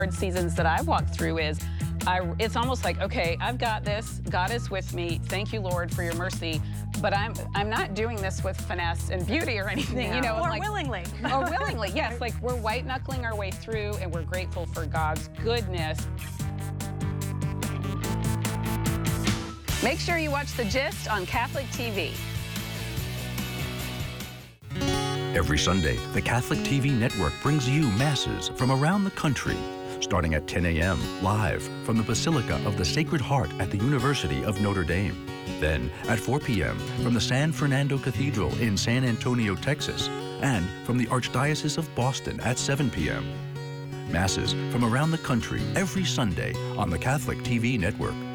seasons that I've walked through is it's almost like, okay, I've got this. God is with me. Thank you, Lord, for your mercy. But I'm not doing this with finesse and beauty or anything, No. you know. Or like, willingly. Or willingly, yes. Like we're white knuckling our way through, and we're grateful for God's goodness. Make sure you watch The Gist on Catholic TV. Every Sunday, the Catholic TV network brings you masses from around the country, starting at 10 a.m. live from the Basilica of the Sacred Heart at the University of Notre Dame. Then at 4 p.m. from the San Fernando Cathedral in San Antonio, Texas, and from the Archdiocese of Boston at 7 p.m. Masses from around the country every Sunday on the Catholic TV network.